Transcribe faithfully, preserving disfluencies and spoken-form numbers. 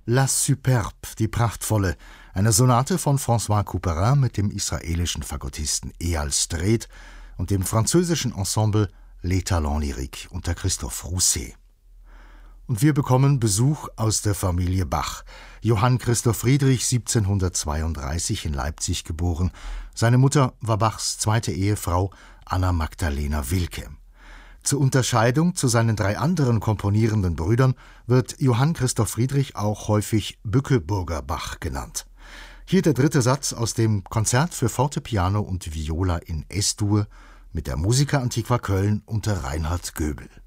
La Superbe, die prachtvolle, eine Sonate von François Couperin mit dem israelischen Fagottisten Eyal Strait und dem französischen Ensemble Les Talents Lyriques unter Christophe Rousset. Und wir bekommen Besuch aus der Familie Bach. Johann Christoph Friedrich, siebzehnhundertzweiunddreißig in Leipzig geboren. Seine Mutter war Bachs zweite Ehefrau Anna Magdalena Wilke. Zur Unterscheidung zu seinen drei anderen komponierenden Brüdern wird Johann Christoph Friedrich auch häufig Bückeburger Bach genannt. Hier der dritte Satz aus dem Konzert für Fortepiano und Viola in Es-Dur mit der Musica Antiqua Köln unter Reinhard Göbel.